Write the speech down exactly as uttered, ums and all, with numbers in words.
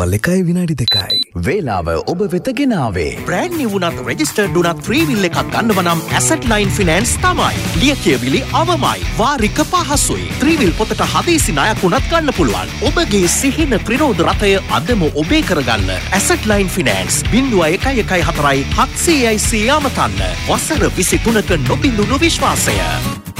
හවල් එකයි විනාඩි දෙකයි. වේලාව ඔබ වෙත ගෙනාවේ. බ්‍රෑන්ඩ් නිව් වුණත් රෙජිස්ටර්ඩ් වුණත් ත්‍රී වීල් එකක් ගන්නව නම් ඇසට් ලයින් ෆිනෑන්ස් තමයි. ලියකියවිලි අවමයි. වාරික පහසුයි. ත්‍රී වීල් පොතට හදිසි ණයක් වුණත් ගන්න පුළුවන්. ඔබගේ සිහින ත්‍රිරෝධ රථය අදම ඔබේ කරගන්න. ඇසට් ලයින් ෆිනෑන්ස් ज़ीरो एक एक एक चार हत्सिයයි සිය අමතන්න. වසර විසි තුනක නොබිඳුණු විශ්වාසය.